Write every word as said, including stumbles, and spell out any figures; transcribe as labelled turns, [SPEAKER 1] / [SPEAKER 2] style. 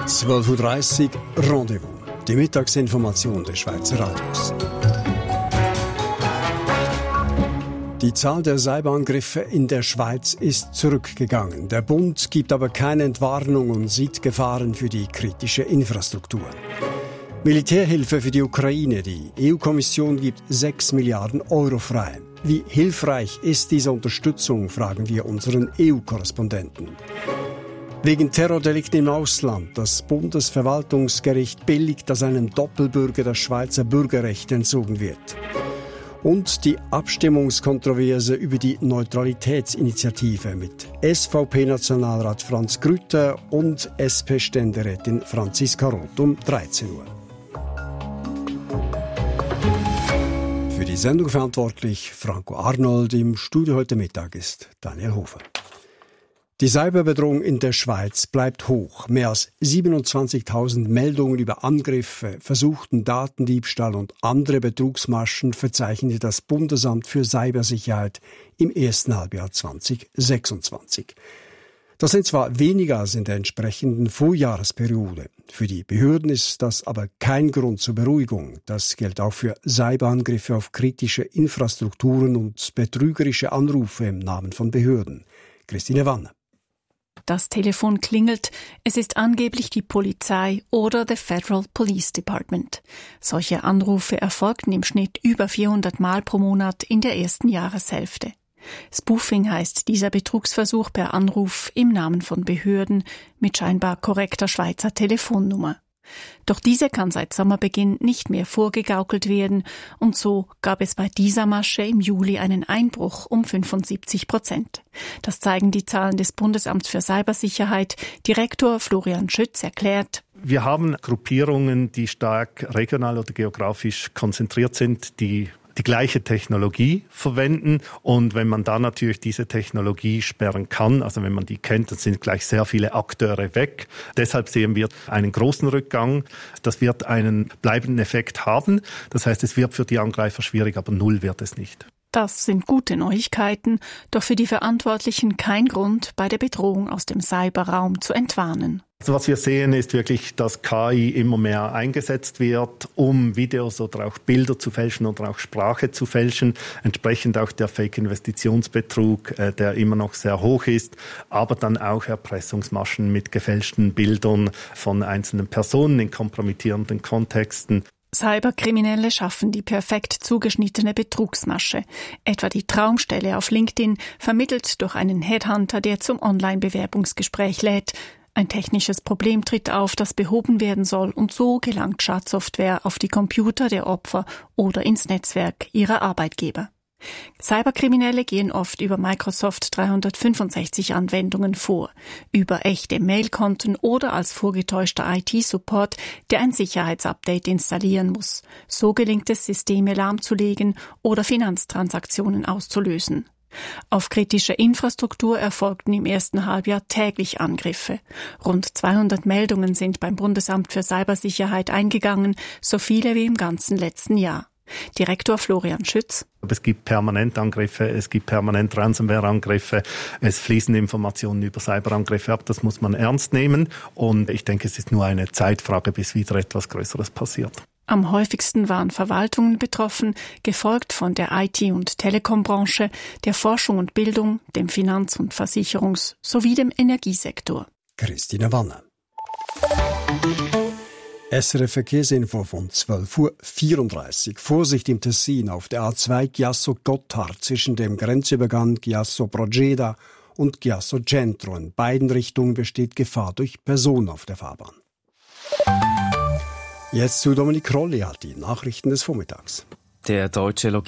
[SPEAKER 1] zwölf Uhr dreißig Rendezvous. Die Mittagsinformation des Schweizer Radios. Die Zahl der Cyberangriffe in der Schweiz ist zurückgegangen. Der Bund gibt aber keine Entwarnung und sieht Gefahren für die kritische Infrastruktur. Militärhilfe für die Ukraine. Die E U-Kommission gibt sechs Milliarden Euro frei. Wie hilfreich ist diese Unterstützung, fragen wir unseren E U-Korrespondenten. Wegen Terrordelikten im Ausland. Das Bundesverwaltungsgericht billigt, dass einem Doppelbürger das Schweizer Bürgerrecht entzogen wird. Und die Abstimmungskontroverse über die Neutralitätsinitiative mit S V P-Nationalrat Franz Grütter und S P-Ständerätin Franziska Roth um dreizehn Uhr. Für die Sendung verantwortlich Franco Arnold. Im Studio heute Mittag ist Daniel Hofer. Die Cyberbedrohung in der Schweiz bleibt hoch. Mehr als siebenundzwanzigtausend Meldungen über Angriffe, versuchten Datendiebstahl und andere Betrugsmaschen verzeichnete das Bundesamt für Cybersicherheit im ersten Halbjahr zweitausendsechsundzwanzig. Das sind zwar weniger als in der entsprechenden Vorjahresperiode. Für die Behörden ist das aber kein Grund zur Beruhigung. Das gilt auch für Cyberangriffe auf kritische Infrastrukturen und betrügerische Anrufe im Namen von Behörden. Christine Wanner.
[SPEAKER 2] Das Telefon klingelt. Es ist angeblich die Polizei oder the Federal Police Department. Solche Anrufe erfolgten im Schnitt über vierhundert Mal pro Monat in der ersten Jahreshälfte. Spoofing heißt dieser Betrugsversuch per Anruf im Namen von Behörden mit scheinbar korrekter Schweizer Telefonnummer. Doch diese kann seit Sommerbeginn nicht mehr vorgegaukelt werden und so gab es bei dieser Masche im Juli einen Einbruch um fünfundsiebzig Prozent. Das zeigen die Zahlen des Bundesamts für Cybersicherheit. Direktor Florian Schütz erklärt:
[SPEAKER 3] Wir haben Gruppierungen, die stark regional oder geografisch konzentriert sind, die die gleiche Technologie verwenden. Und wenn man da natürlich diese Technologie sperren kann, also wenn man die kennt, dann sind gleich sehr viele Akteure weg. Deshalb sehen wir einen großen Rückgang. Das wird einen bleibenden Effekt haben. Das heißt, es wird für die Angreifer schwierig, aber null wird es nicht.
[SPEAKER 2] Das sind gute Neuigkeiten, doch für die Verantwortlichen kein Grund, bei der Bedrohung aus dem Cyberraum zu entwarnen.
[SPEAKER 3] Also was wir sehen, ist wirklich, dass K I immer mehr eingesetzt wird, um Videos oder auch Bilder zu fälschen oder auch Sprache zu fälschen. Entsprechend auch der Fake-Investitionsbetrug, äh, der immer noch sehr hoch ist, aber dann auch Erpressungsmaschen mit gefälschten Bildern von einzelnen Personen in kompromittierenden Kontexten.
[SPEAKER 2] Cyberkriminelle schaffen die perfekt zugeschnittene Betrugsmasche, etwa die Traumstelle auf LinkedIn, vermittelt durch einen Headhunter, der zum Online-Bewerbungsgespräch lädt. Ein technisches Problem tritt auf, das behoben werden soll und so gelangt Schadsoftware auf die Computer der Opfer oder ins Netzwerk ihrer Arbeitgeber. Cyberkriminelle gehen oft über Microsoft dreihundertfünfundsechzig Anwendungen vor, über echte Mailkonten oder als vorgetäuschter I T-Support, der ein Sicherheitsupdate installieren muss. So gelingt es, Systeme lahmzulegen oder Finanztransaktionen auszulösen. Auf kritische Infrastruktur erfolgten im ersten Halbjahr täglich Angriffe. Rund zweihundert Meldungen sind beim Bundesamt für Cybersicherheit eingegangen, so viele wie im ganzen letzten Jahr. Direktor Florian Schütz.
[SPEAKER 3] Es gibt permanent Angriffe, es gibt permanent Ransomware-Angriffe, es fließen Informationen über Cyberangriffe ab, das muss man ernst nehmen und ich denke, es ist nur eine Zeitfrage, bis wieder etwas Größeres passiert.
[SPEAKER 2] Am häufigsten waren Verwaltungen betroffen, gefolgt von der I T- und Telekom-Branche, der Forschung und Bildung, dem Finanz- und Versicherungs- sowie dem Energiesektor.
[SPEAKER 1] Christine Wanner. S R F Verkehrsinfo von zwölf Uhr vierunddreißig. Vorsicht im Tessin auf der A zwei Chiasso-Gotthard zwischen dem Grenzübergang Chiasso-Progeda und Chiasso-Centro. In beiden Richtungen besteht Gefahr durch Personen auf der Fahrbahn. Jetzt zu Dominik Rolli hat die Nachrichten des Vormittags.
[SPEAKER 4] Der deutsche Logis-